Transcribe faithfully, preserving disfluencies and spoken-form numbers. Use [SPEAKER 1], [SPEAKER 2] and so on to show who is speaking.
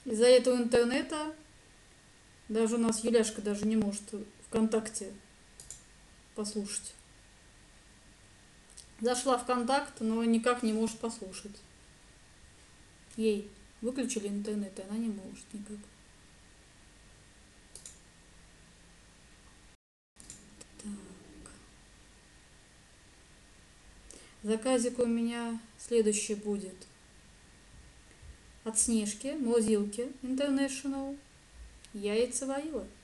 [SPEAKER 1] Из-за этого интернета даже у нас Юляшка даже не может ВКонтакте послушать. Зашла в ВКонтакт, но никак не может послушать. Ей выключили интернет, и она не может никак. Так. Заказик у меня следующий будет. От Снежки, Морозилки International. Яйца варила.